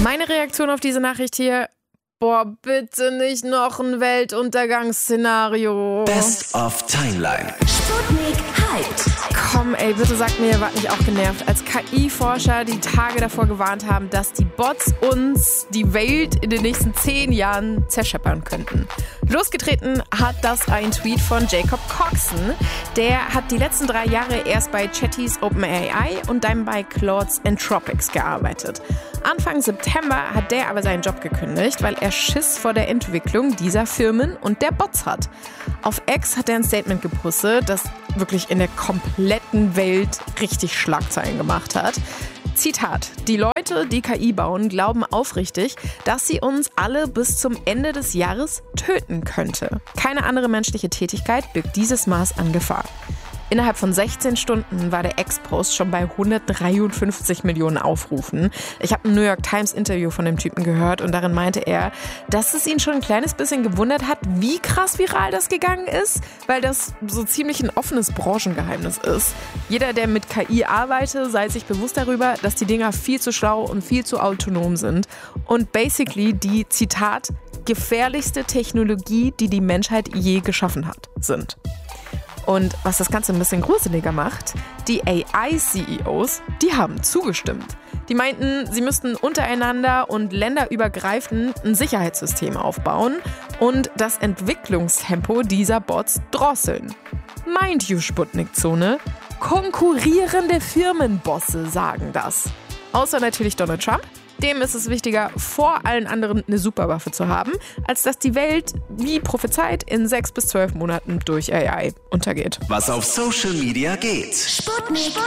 Meine Reaktion auf diese Nachricht hier: Boah, bitte nicht noch ein Weltuntergangsszenario. Best of Timeline. Sputnik Hyped. Komm, ey, bitte sagt mir, ihr wart nicht auch genervt, als KI-Forscher die Tage davor gewarnt haben, dass die Bots uns die Welt in den nächsten 10 Jahren zerscheppern könnten. Losgetreten hat das ein Tweet von Jacob Coxon. Der hat die letzten 3 Jahre erst bei Chatties OpenAI und dann bei Claude's Anthropics gearbeitet. Anfang September hat der aber seinen Job gekündigt, weil er Schiss vor der Entwicklung dieser Firmen und der Bots hat. Auf X hat er ein Statement gepostet, das wirklich in der kompletten Welt richtig Schlagzeilen gemacht hat. Zitat: Die Leute, die KI bauen, glauben aufrichtig, dass sie uns alle bis zum Ende des Jahres töten könnte. Keine andere menschliche Tätigkeit birgt dieses Maß an Gefahr. Innerhalb von 16 Stunden war der Ex-Post schon bei 153 Millionen Aufrufen. Ich habe ein New York Times Interview von dem Typen gehört und darin meinte er, dass es ihn schon ein kleines bisschen gewundert hat, wie krass viral das gegangen ist, weil das so ziemlich ein offenes Branchengeheimnis ist. Jeder, der mit KI arbeitet, sei sich bewusst darüber, dass die Dinger viel zu schlau und viel zu autonom sind und basically die, Zitat, gefährlichste Technologie, die die Menschheit je geschaffen hat, sind. Und was das Ganze ein bisschen gruseliger macht, die AI-CEOs, die haben zugestimmt. Die meinten, sie müssten untereinander und länderübergreifend ein Sicherheitssystem aufbauen und das Entwicklungstempo dieser Bots drosseln. Mind you, Sputnik-Zone, konkurrierende Firmenbosse sagen das. Außer natürlich Donald Trump. Dem ist es wichtiger, vor allen anderen eine Superwaffe zu haben, als dass die Welt, wie prophezeit, in 6 bis 12 Monaten durch AI untergeht. Was auf Social Media geht. Sputnik